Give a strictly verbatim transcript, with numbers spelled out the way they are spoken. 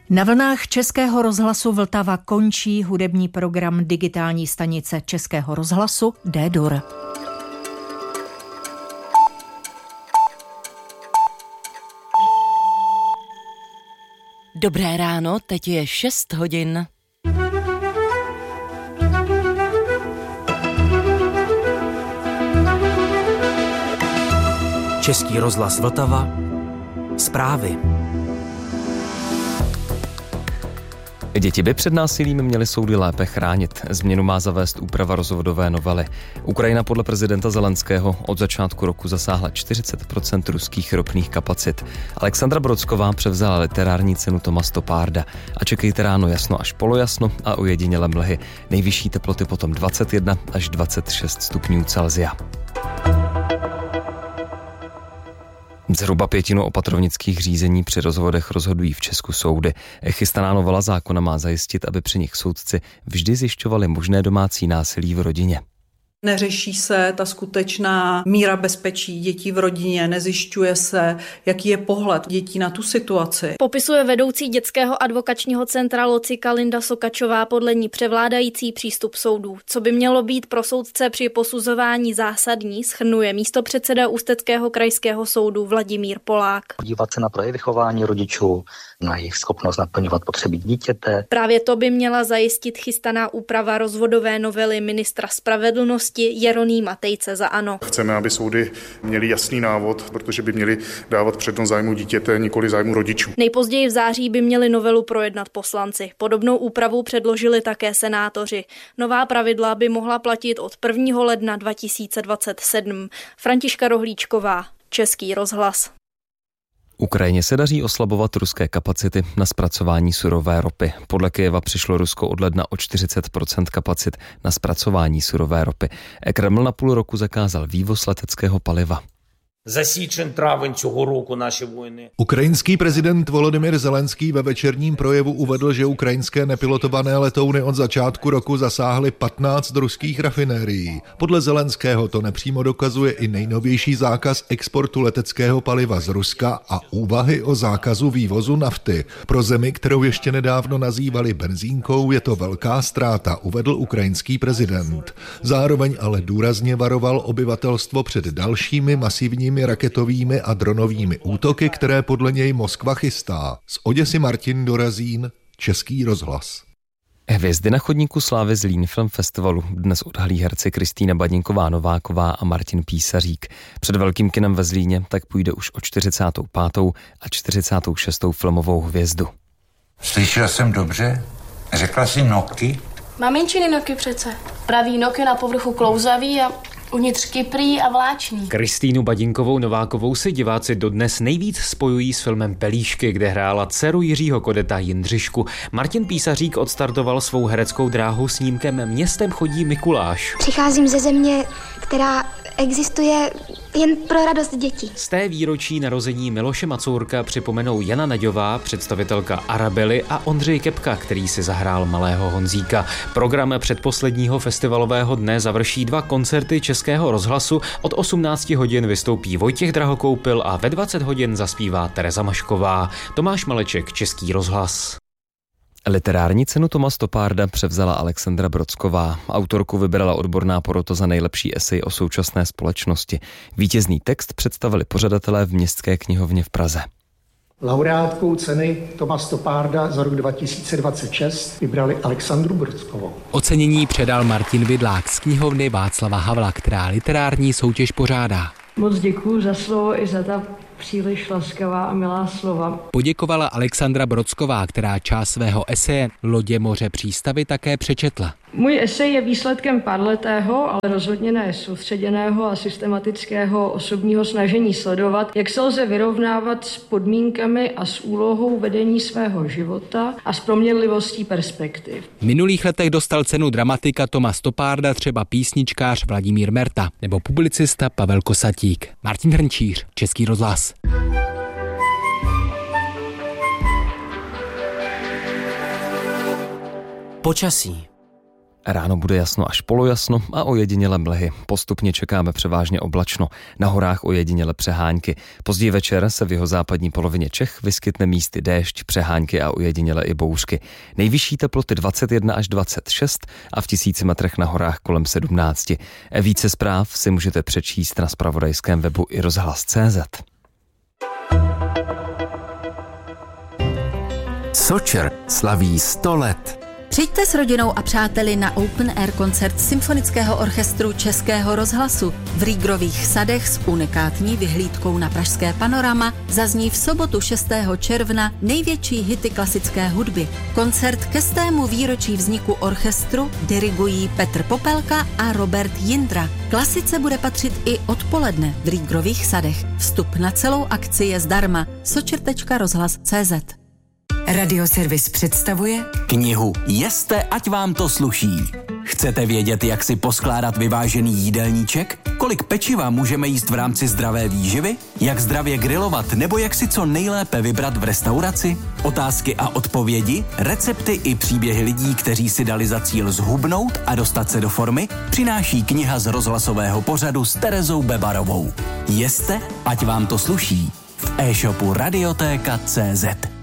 Na vlnách Českého rozhlasu Vltava končí hudební program digitální stanice Českého rozhlasu D-Dur. Dobré ráno, teď je šest hodin. Český rozhlas Vltava. Zprávy. Děti by před násilím měly soudy lépe chránit. Změnu má zavést úprava rozvodové novely. Ukrajina podle prezidenta Zelenského od začátku roku zasáhla čtyřicet procent ruských ropných kapacit. Alexandra Brodsková převzala literární cenu Toma Stopparda. A čekejte ráno jasno až polojasno a ojedinělé mlhy. Nejvyšší teploty potom dvacet jedna až dvacet šest stupňů Celsia. Zhruba pětinu opatrovnických řízení při rozvodech rozhodují v Česku soudy. Chystaná novela zákona má zajistit, aby při nich soudci vždy zjišťovali možné domácí násilí v rodině. Neřeší se ta skutečná míra bezpečí dětí v rodině, nezjišťuje se, jaký je pohled dětí na tu situaci. Popisuje vedoucí dětského advokačního centra Locika Linda Sokačová podle ní převládající přístup soudů. Co by mělo být pro soudce při posuzování zásadní, shrnuje místopředseda Ústeckého krajského soudu Vladimír Polák. Podívat se na projevy chování rodičů, na jejich schopnost naplňovat potřeby dítěte. Právě to by měla zajistit chystaná úprava rozvodové novely ministra spravedlnosti Jeronýma Tejce za ANO. Chceme, aby soudy měly jasný návod, protože by měly dávat přednost zájmu dítěte, nikoli zájmu rodičů. Nejpozději v září by měli novelu projednat poslanci. Podobnou úpravu předložili také senátoři. Nová pravidla by mohla platit od prvního ledna dva tisíce dvacet sedm. Františka Rohlíčková, Český rozhlas. Ukrajině se daří oslabovat ruské kapacity na zpracování surové ropy. Podle Kyjeva přišlo Rusko od ledna o čtyřicet procent kapacit na zpracování surové ropy. Kreml na půl roku zakázal vývoz leteckého paliva. Засічен травень цього року наші воїни. Ukrajinský prezident Volodymyr Zelenský ve večerním projevu uvedl, že ukrajinské nepilotované letouny od začátku roku zasáhly patnáct ruských rafinérií. Podle Zelenského to nepřímo dokazuje i nejnovější zákaz exportu leteckého paliva z Ruska a úvahy o zákazu vývozu nafty. Pro zemi, kterou ještě nedávno nazývali benzínkou, je to velká ztráta, uvedl ukrajinský prezident. Zároveň ale důrazně varoval obyvatelstvo před dalšími masivními raketovými a dronovými útoky, které podle něj Moskva chystá. Z Oděsy Martin Dorazín, Český rozhlas. Hvězdy na chodníku slávy Zlín Film Festivalu dnes odhalí herci Kristýna Badinková-Nováková a Martin Písařík. Před velkým kinem ve Zlíně tak půjde už o čtyřicátou pátou a čtyřicátou šestou filmovou hvězdu. Slyšel jsem dobře? Řekla jsi noky? Maminčiny noky přece. Pravý noky na povrchu klouzavý a uvnitř kyprý a vláčný. Kristýnu Badinkovou Novákovou si diváci dodnes nejvíc spojují s filmem Pelíšky, kde hrála dceru Jiřího Kodeta Jindřišku. Martin Písařík odstartoval svou hereckou dráhu snímkem Městem chodí Mikuláš. Přicházím ze země, která existuje jen pro radost dětí. Z té výročí narození Miloše Macourka připomenou Jana Naďová, představitelka Arabely a Ondřej Kepka, který si zahrál malého Honzíka. Program předposledního festivalového dne završí dva koncerty Českého rozhlasu. Od osmnáct hodin vystoupí Vojtěch Drahokoupil a ve dvacet hodin zaspívá Tereza Mašková. Tomáš Maleček, Český rozhlas. Literární cenu Toma Stopparda převzala Alexandra Brodsková. Autorku vybrala odborná porota za nejlepší esej o současné společnosti. Vítězný text představili pořadatelé v Městské knihovně v Praze. Laureátkou ceny Toma Stopparda za rok dva tisíce dvacet šest vybrali Alexandru Brodskovou. Ocenění předal Martin Vidlák z knihovny Václava Havla, která literární soutěž pořádá. Moc děkuju za slovo i za ta příliš laskavá a milá slova. Poděkovala Alexandra Brodsková, která část svého eseje Lodě, moře, přístavy také přečetla. Můj esej je výsledkem párletého, ale rozhodně ne soustředěného a systematického osobního snažení sledovat, jak se lze vyrovnávat s podmínkami a s úlohou vedení svého života a s proměnlivostí perspektiv. V minulých letech dostal cenu dramatika Toma Stopparda třeba písničkář Vladimír Merta nebo publicista Pavel Kosatík. Martin Hrnčíř, Český rozhlas. Počasí. Ráno bude jasno až polojasno a ojediněle mlhy. Postupně čekáme převážně oblačno. Na horách ojediněle přehánky. Později večer se v jihozápadní polovině Čech vyskytne místy déšť, přehánky a ojediněle i bouřky. Nejvyšší teploty dvacet jedna až dvacet šest a v tisíci metrech na horách kolem sedmnáct. Více zpráv si můžete přečíst na zpravodajském webu i rozhlas tečka cé zet. Sočer slaví sto let. Přijďte s rodinou a přáteli na Open Air koncert Symfonického orchestru Českého rozhlasu. V Rýgrových sadech s unikátní vyhlídkou na pražské panorama zazní v sobotu šestého června největší hity klasické hudby. Koncert ke stému výročí vzniku orchestru dirigují Petr Popelka a Robert Jindra. Klasice bude patřit i odpoledne v Rýgrových sadech. Vstup na celou akci je zdarma. sočer tečka rozhlas tečka cé zet. Radioservis představuje knihu Jeste, ať vám to sluší. Chcete vědět, jak si poskládat vyvážený jídelníček? Kolik pečiva můžeme jíst v rámci zdravé výživy? Jak zdravě grilovat nebo jak si co nejlépe vybrat v restauraci? Otázky a odpovědi, recepty i příběhy lidí, kteří si dali za cíl zhubnout a dostat se do formy, přináší kniha z rozhlasového pořadu s Terezou Bebarovou. Jeste, ať vám to sluší. V e-shopu radiotéka tečka cé zet.